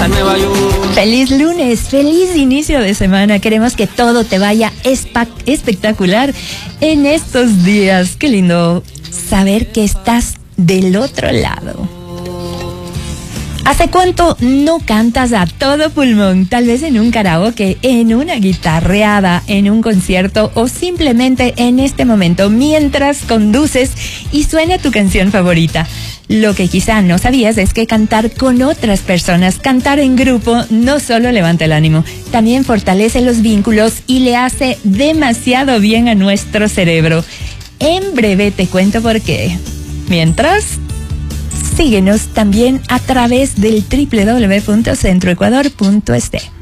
a Nueva York. Feliz lunes, feliz inicio de semana. Queremos que todo te vaya espectacular en estos días. Qué lindo saber que estás del otro lado. ¿Hace cuánto no cantas a todo pulmón? Tal vez en un karaoke, en una guitarreada, en un concierto o simplemente en este momento mientras conduces y suena tu canción favorita. Lo que quizá no sabías es que cantar con otras personas, cantar en grupo, no solo levanta el ánimo, también fortalece los vínculos y le hace demasiado bien a nuestro cerebro. En breve te cuento por qué. Mientras, síguenos también a través del www.centroecuador.es.